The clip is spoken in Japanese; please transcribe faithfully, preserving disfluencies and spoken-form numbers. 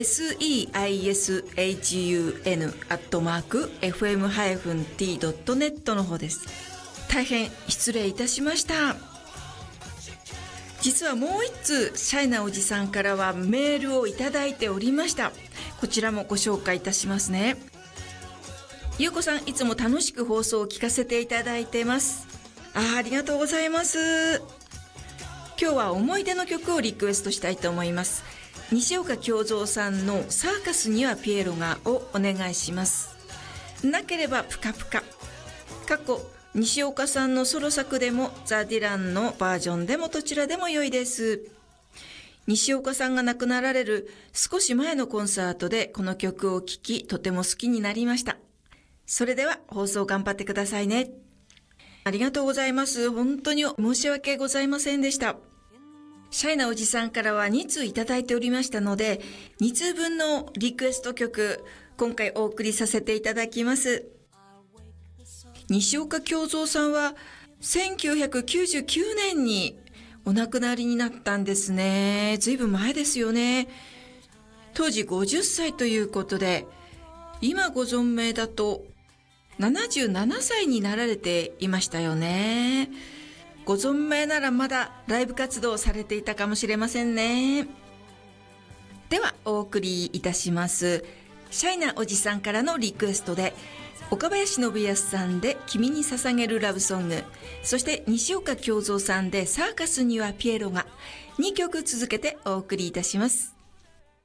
セイスハイフンアットマーク エフエム ティー ドット ネット の方です。大変失礼いたしました。実はもう一通シャイなおじさんからはメールをいただいておりました。こちらもご紹介いたしますね。ゆうこさん、いつも楽しく放送を聞かせていただいてます。あ, ありがとうございます。今日は思い出の曲をリクエストしたいと思います。西岡京三さんのサーカスにはピエロがをお願いします。なければプカプカ。過去西岡さんのソロ作でもザ・ディランのバージョンでもどちらでも良いです。西岡さんが亡くなられる少し前のコンサートでこの曲を聴き、とても好きになりました。それでは放送頑張ってくださいね。ありがとうございます。本当に申し訳ございませんでした。シャイなおじさんからはに通いただいておりましたので、に通分のリクエスト曲、今回お送りさせていただきます。西岡京三さんはせんきゅうひゃくきゅうじゅうきゅうねんにお亡くなりになったんですね。ずいぶん前ですよね。当時ごじゅっさいということで、今ご存命だとななじゅうななさいになられていましたよね。ご存命ならまだライブ活動されていたかもしれませんね。ではお送りいたします。シャイなおじさんからのリクエストで、岡林信康さんで君に捧げるラブソング、そして西岡京三さんでサーカスにはピエロが、にきょく続けてお送りいたします。